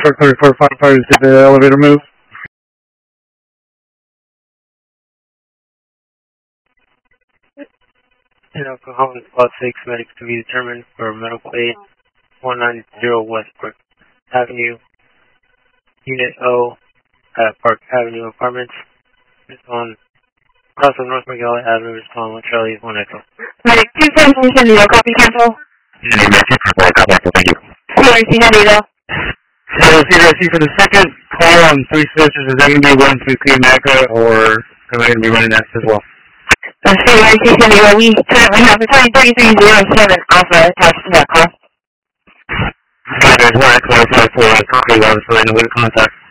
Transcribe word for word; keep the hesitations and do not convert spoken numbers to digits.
truck thirty-four firefighters, did the elevator move? In Oklahoma, spot six medics to be determined for medical aid, one nine zero Westbrook Avenue, Unit O at Park Avenue Apartments. Respond. Cross of North McGill Avenue, respond with Charlie one Echo. Medic two seven San Diego, copy cancel. Yeah, Medic two four, copy cancel, thank you. C R C San Diego. So, C R C for the second call on three switches, is that going to be run through Clean Mecca, or am I going to be running that as well? Uh, C R C San Diego, we currently have a twenty thirty-three oh seven Alpha attached to that call. Okay, there's one Echo, five four, copy, obviously, and with contact.